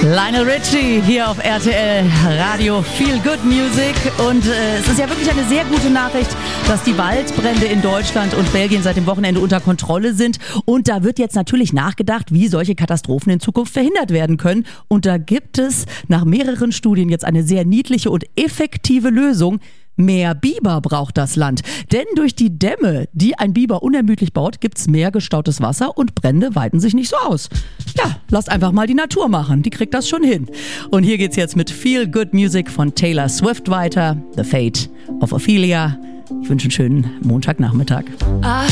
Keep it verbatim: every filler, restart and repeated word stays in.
Lionel Richie hier auf R T L Radio Feel Good Music und äh, es ist ja wirklich eine sehr gute Nachricht, dass die Waldbrände in Deutschland und Belgien seit dem Wochenende unter Kontrolle sind und da wird jetzt natürlich nachgedacht, wie solche Katastrophen in Zukunft verhindert werden können und da gibt es nach mehreren Studien jetzt eine sehr niedliche und effektive Lösung. Mehr Biber braucht das Land, denn durch die Dämme, die ein Biber unermüdlich baut, gibt's mehr gestautes Wasser und Brände weiten sich nicht so aus. Ja, lasst einfach mal die Natur machen, die kriegt das schon hin. Und hier geht's jetzt mit Feel Good Music von Taylor Swift weiter, The Fate of Ophelia. Ich wünsche einen schönen Montagnachmittag. I